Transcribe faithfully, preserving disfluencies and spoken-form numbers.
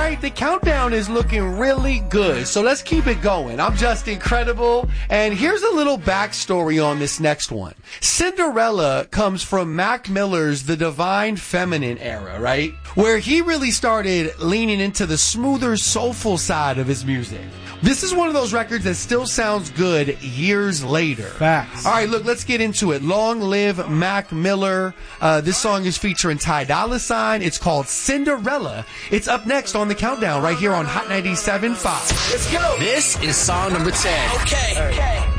right, the countdown is looking really good, so let's keep it going. I'm just incredible, and here's a little backstory on this next one. Cinderella comes from Mac Miller's The Divine Feminine era, right? Where he really started leaning into the smoother, soulful side of his music. This is one of those records that still sounds good years later. Facts. All right, look, let's get into it. Long live Mac Miller. Uh, this song is featuring Ty Dolla Sign. It's called Cinderella. It's up next on the countdown right here on Hot ninety-seven point five. Let's go. This is song number ten. Okay. okay.